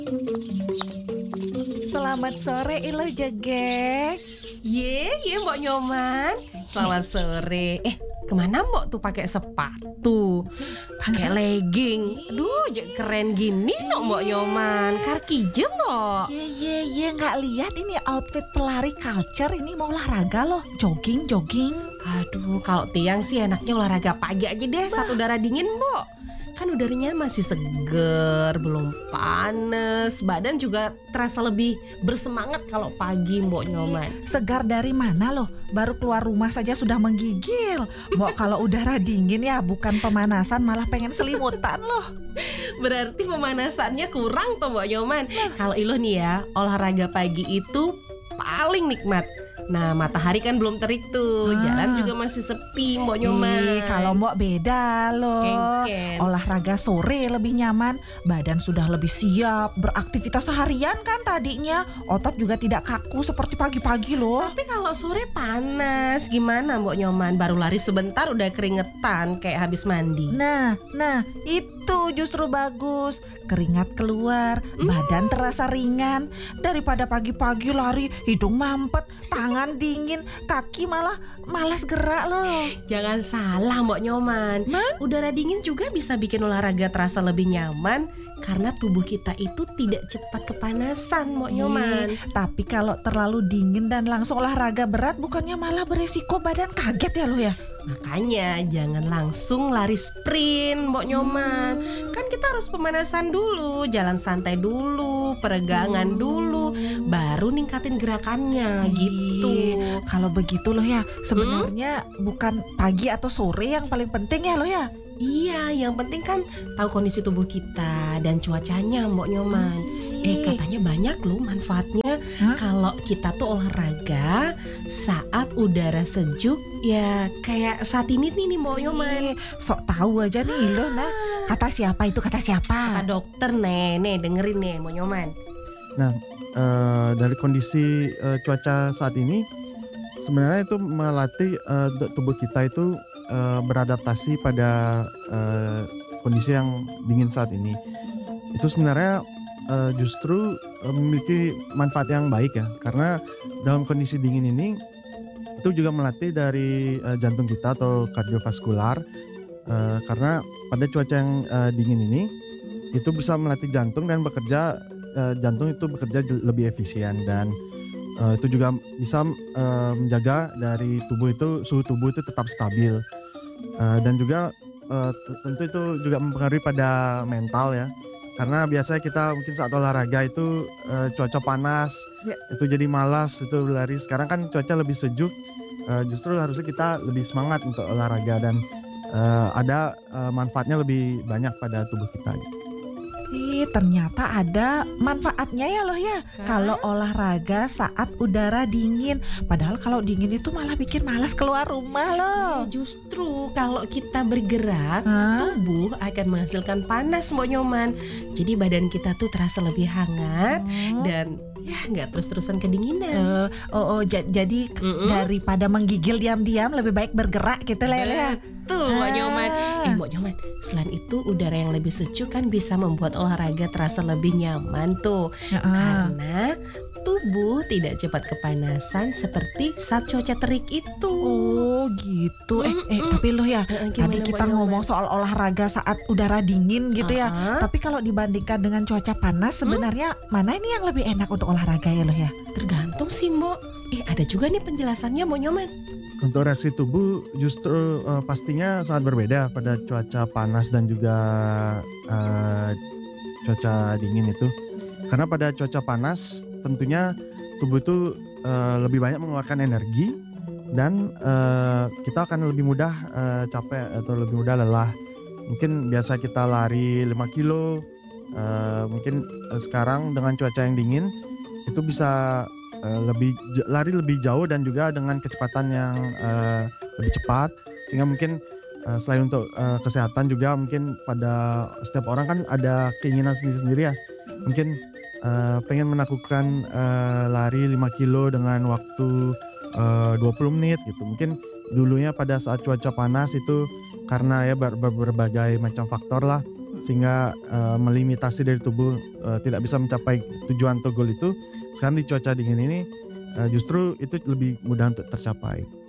Selamat sore Ilo Jegek. Ye Mbok Nyoman. Selamat sore. Kemana Mbok tuh pakai sepatu, pakai legging? Aduh, keren gini no Mbok Nyoman. Kaki jem Mbok. Ye, nggak lihat ini outfit pelari culture ini mau olahraga loh, jogging. Aduh, kalau Tiang sih enaknya olahraga pagi aja deh saat udara dingin Mbok. Kan udaranya masih seger, belum panas, badan juga terasa lebih bersemangat kalau pagi Mbok Nyoman. Segar dari mana loh? Baru keluar rumah saja sudah menggigil. Mbok kalau udara dingin ya bukan pemanasan, malah pengen selimutan loh. Berarti pemanasannya kurang tuh Mbok Nyoman. Kalau Ilo nih ya, olahraga pagi itu paling nikmat. Nah, matahari kan belum terik tuh, jalan juga masih sepi Mbok Nyoman. Kalau Mbok beda loh. Ken. Olahraga sore lebih nyaman, badan sudah lebih siap, beraktivitas seharian kan tadinya. Otot juga tidak kaku seperti pagi-pagi loh. Tapi kalau sore panas, gimana Mbok Nyoman? Baru lari sebentar udah keringetan kayak habis mandi. Nah, itu justru bagus. Keringat keluar, badan terasa ringan. Daripada pagi-pagi lari, hidung mampet, tangan dingin, kaki malah malas gerak loh. Jangan salah Mbok Nyoman. Udara dingin juga bisa bikin olahraga terasa lebih nyaman karena tubuh kita itu tidak cepat kepanasan Mbok Nyoman. Tapi kalau terlalu dingin dan langsung olahraga berat, bukannya malah beresiko badan kaget ya lo ya? Makanya jangan langsung lari sprint Mbok Nyoman. Kan kita harus pemanasan dulu, jalan santai dulu, peregangan dulu, baru ningkatin gerakannya gitu. Kalau begitu loh ya, sebenarnya bukan pagi atau sore yang paling penting ya lo ya? Iya, yang penting kan tahu kondisi tubuh kita dan cuacanya Mbok Nyoman. Katanya banyak loh manfaatnya kalau kita tuh olahraga saat udara sejuk ya kayak saat ini nih Mbok Nyoman. Sok tahu aja nih lo nah. Kata siapa itu? Kata dokter nih dengerin nih Mbok Nyoman. Nah, dari kondisi cuaca saat ini sebenarnya itu melatih tubuh kita itu beradaptasi pada kondisi yang dingin saat ini. Itu sebenarnya justru memiliki manfaat yang baik ya, karena dalam kondisi dingin ini itu juga melatih dari jantung kita atau kardiovaskular, karena pada cuaca yang dingin ini itu bisa melatih jantung dan jantung itu bekerja lebih efisien dan itu juga bisa menjaga dari suhu tubuh itu tetap stabil, dan juga tentu itu juga mempengaruhi pada mental ya. Karena biasanya kita mungkin saat olahraga itu cuaca panas, itu jadi malas itu berlari. Sekarang kan cuaca lebih sejuk, justru harusnya kita lebih semangat untuk olahraga dan ada manfaatnya lebih banyak pada tubuh kita. Ternyata ada manfaatnya ya loh ya. Kalau olahraga saat udara dingin. Padahal kalau dingin itu malah bikin malas keluar rumah loh. Justru kalau kita bergerak, tubuh akan menghasilkan panas Mbok Nyoman. Jadi badan kita tuh terasa lebih hangat dan ya nggak terus-terusan kedinginan. Jadi daripada menggigil diam-diam lebih baik bergerak gitu lah ya. Betul Mbok Nyoman. Mbok Nyoman, selain itu udara yang lebih sejuk kan bisa membuat olahraga terasa lebih nyaman tuh. Karena tubuh tidak cepat kepanasan seperti saat cuaca terik itu. Oh gitu. Tapi loh ya, tadi kita ngomong soal olahraga saat udara dingin gitu ya. Tapi kalau dibandingkan dengan cuaca panas, sebenarnya mana ini yang lebih enak untuk olahraga ya loh ya? Tergantung sih Mbok. Ada juga nih penjelasannya Mbok Nyoman. Untuk reaksi tubuh justru pastinya sangat berbeda pada cuaca panas dan juga cuaca dingin itu. Karena pada cuaca panas tentunya tubuh itu lebih banyak mengeluarkan energi dan kita akan lebih mudah capek atau lebih mudah lelah. Mungkin biasa kita lari 5 kilo, mungkin sekarang dengan cuaca yang dingin itu bisa lari lebih jauh dan juga dengan kecepatan yang lebih cepat, sehingga mungkin selain untuk kesehatan juga mungkin pada setiap orang kan ada keinginan sendiri-sendiri ya, mungkin pengen melakukan lari 5 kilo dengan waktu 20 menit gitu. Mungkin dulunya pada saat cuaca panas itu karena ya berbagai macam faktor lah, sehingga melimitasi dari tubuh tidak bisa mencapai tujuan atau goal itu. Sekarang di cuaca dingin ini justru itu lebih mudah untuk tercapai.